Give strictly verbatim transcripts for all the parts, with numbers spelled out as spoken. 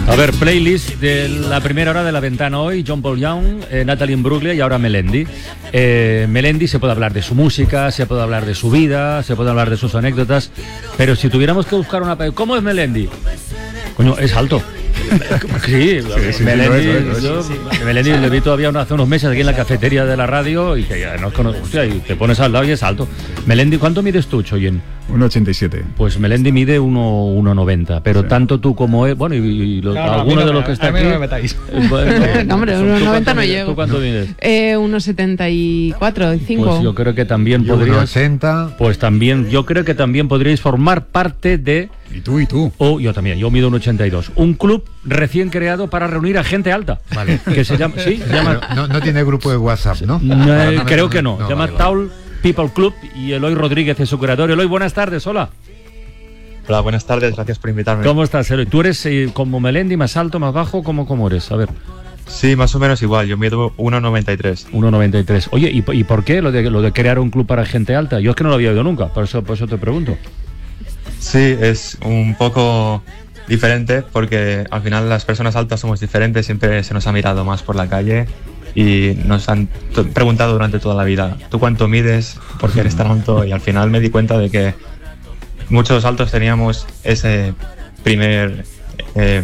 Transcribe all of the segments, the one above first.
A ver, playlist de la primera hora de La Ventana hoy, John Paul Young, eh, Natalie Imbruglia y ahora Melendi. Eh, Melendi se puede hablar de su música, se puede hablar de su vida, se puede hablar de sus anécdotas, pero si tuviéramos que buscar una... ¿Cómo es Melendi? Coño, es alto. Sí, sí, sí, Melendi, sí, no es, no es, sí, sí. Melendi le vi todavía hace unos meses aquí en la cafetería de la radio y que ya no conozco, hostia, y te pones al lado y es alto. Melendi, ¿cuánto mides tú, Choyen? uno ochenta y siete. Pues Melendi mide uno noventa, pero sí. Tanto tú como él, bueno, y, y los, no, no, algunos no de los que están aquí... No me metáis. Eh, bueno, no, hombre, uno noventa no llego. ¿Tú cuánto mides? Eh, uno setenta y cuatro, cinco. Pues yo creo que también podrías... uno ochenta. Pues también, yo creo que también podríais formar parte de... Y tú, y tú. O oh, yo también, yo mido un ochenta y dos. Un club recién creado para reunir a gente alta. Vale. Que se llama... ¿Sí? Se llama... No, no tiene grupo de WhatsApp, ¿no? no eh, creo que no. no se llama vale, Taul People Club y Eloy Rodríguez es su creador. Eloy, buenas tardes, hola. Hola, buenas tardes, gracias por invitarme. ¿Cómo estás, Eloy? ¿Tú eres eh, como Melendi, más alto, más bajo? ¿Cómo, cómo eres? A ver. Sí, más o menos igual, yo mido uno noventa y tres. uno noventa y tres. Oye, ¿y, ¿y por qué lo de, lo de crear un club para gente alta? Yo es que no lo había oído nunca, por eso, por eso te pregunto. Sí, es un poco diferente porque al final las personas altas somos diferentes, siempre se nos ha mirado más por la calle y nos han t- preguntado durante toda la vida, ¿tú cuánto mides? ¿Por qué eres tan alto? Y al final me di cuenta de que muchos altos teníamos ese primer eh,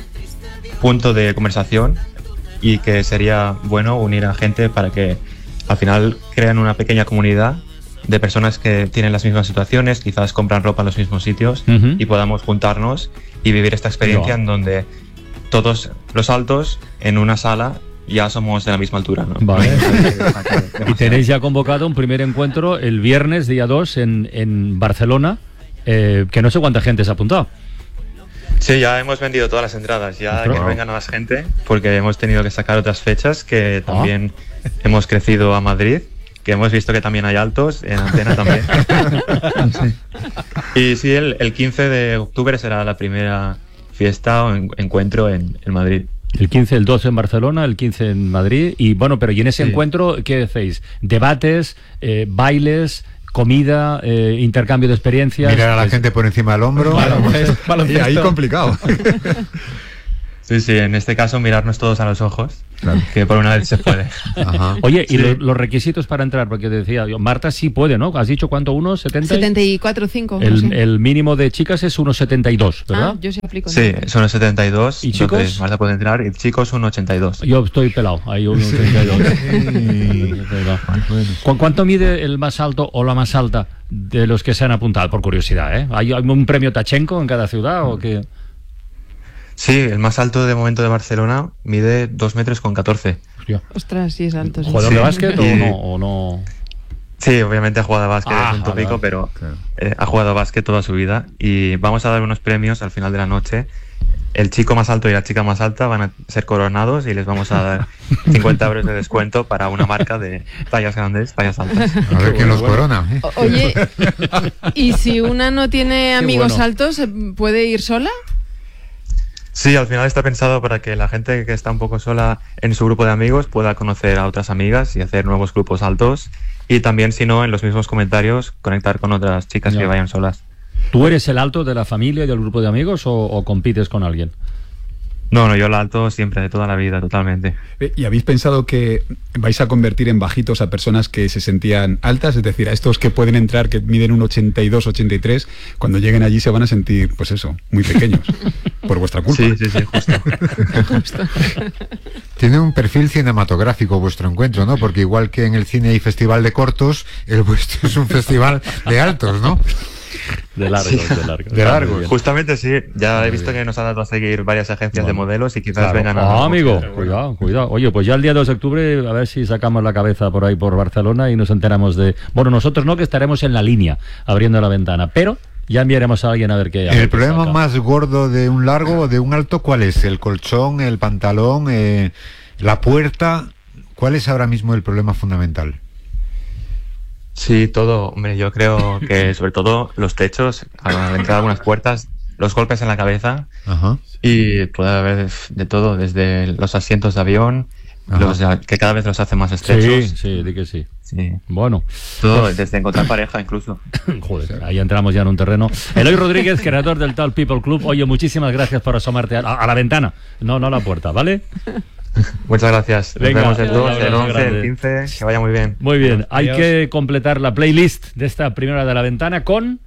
punto de conversación y que sería bueno unir a gente para que al final crean una pequeña comunidad de personas que tienen las mismas situaciones, quizás compran ropa en los mismos sitios uh-huh. y podamos juntarnos y vivir esta experiencia no. en donde todos los altos en una sala ya somos de la misma altura, ¿no? Vale. Y tenéis ya convocado un primer encuentro el viernes, día dos, en, en Barcelona, eh, que no sé cuánta gente se ha apuntado. Sí, ya hemos vendido todas las entradas, ya que no venga más gente, porque hemos tenido que sacar otras fechas, que también ah. hemos crecido a Madrid, que hemos visto que también hay altos, en Antena también. Sí. Y sí, el, el quince de octubre será la primera fiesta o en, encuentro en, en Madrid. El quince, el doce en Barcelona, el quince en Madrid. Y bueno, pero ¿y en ese sí. encuentro qué hacéis? ¿Debates, eh, bailes, comida, eh, intercambio de experiencias? Mirar a la pues, gente por encima del hombro. Vale, y ahí complicado. Sí, sí, en este caso mirarnos todos a los ojos, claro. que por una vez se puede. Ajá. Oye, sí. ¿y lo, los requisitos para entrar? Porque te decía yo, Marta sí puede, ¿no? ¿Has dicho cuánto? ¿uno setenta? setenta y cuatro, cinco. El, no sé. el mínimo de chicas es uno setenta y dos, ¿verdad? Ah, yo sí aplico. Sí, ¿no? Son uno setenta y dos. ¿Y chicos? Marta puede entrar, y chicos uno ochenta y dos. Yo estoy pelado, ahí uno ochenta y dos. Sí. ¿Cu- ¿Cuánto mide el más alto o la más alta de los que se han apuntado? Por curiosidad, ¿eh? ¿Hay, hay un premio Tachenko en cada ciudad o qué? Sí, el más alto de momento de Barcelona mide dos metros con catorce. Hostia. Ostras, sí es alto. Sí. ¿Jugador sí. de básquet y... o, no, o no? Sí, obviamente ha jugado a básquet, ah, es un tópico, vale. pero claro. eh, ha jugado a básquet toda su vida. Y vamos a dar unos premios al final de la noche. El chico más alto y la chica más alta van a ser coronados y les vamos a dar cincuenta euros de descuento para una marca de tallas grandes, tallas altas. A ver quién los corona. ¿eh? O- Oye, ¿y si una no tiene amigos bueno. altos, puede ir sola? Sí, al final está pensado para que la gente que está un poco sola en su grupo de amigos pueda conocer a otras amigas y hacer nuevos grupos altos. Y también, si no, en los mismos comentarios, conectar con otras chicas Ya. que vayan solas. ¿Tú eres el alto de la familia y del grupo de amigos o, o compites con alguien? No, no, yo la alto siempre, de toda la vida, totalmente. ¿Y habéis pensado que vais a convertir en bajitos a personas que se sentían altas? Es decir, a estos que pueden entrar, que miden un ochenta y dos, ochenta y tres, cuando lleguen allí se van a sentir, pues eso, muy pequeños. Por vuestra culpa. Sí, sí, sí, justo. Justo. Tiene un perfil cinematográfico vuestro encuentro, ¿no? Porque igual que en el cine hay festival de cortos, el vuestro es un festival de altos, ¿no? De largos, Sí. de largos. De largos. Justamente sí, ya Muy he visto bien. que nos ha dado a seguir varias agencias Bueno. de modelos y quizás Claro. vengan a... Ah, amigo, cuidado, cuidado. Oye, pues ya el día dos de octubre a ver si sacamos la cabeza por ahí por Barcelona y nos enteramos de... Bueno, nosotros no, que estaremos en la línea abriendo la ventana, pero ya enviaremos a alguien a ver qué... a ver ¿El qué problema saca. más gordo de un largo o de un alto cuál es? ¿El colchón, el pantalón, eh, la puerta? ¿Cuál es ahora mismo el problema fundamental? Sí, todo, hombre, yo creo que sobre todo los techos, al entrar a algunas puertas, los golpes en la cabeza Ajá. y puede haber de todo, desde los asientos de avión, los, que cada vez los hace más estrechos. Sí, sí, di que sí. Sí. Bueno. Todo, desde encontrar pareja incluso. Joder, ahí entramos ya en un terreno. Eloy Rodríguez, creador del Tall People Club. Oye, muchísimas gracias por asomarte a, a la ventana, no, no a la puerta, ¿vale? Muchas gracias. Nos Venga, vemos el dos, el once, grande. el quince. Que vaya muy bien. Muy bien, hay Adiós. que completar la playlist de esta primera de la ventana con...